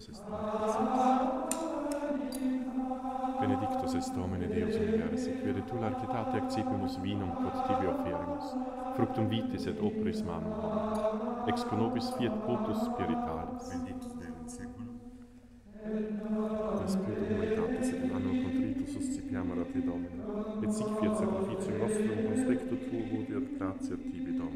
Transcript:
benedictus est benedictus est Domine Deus universi, qui tu largitate accipimus vinum quod tibi offerimus, fructum vitis et operis manum homini, ex nobis fiat potus spiritualis. Benedictus Deus in seculum. Spiritu humanitatis et in anno contritus suscipiamur a te, Domine, et sic fiat sacrificium nostrum conspectu tuo, et gratia tibi, Domine.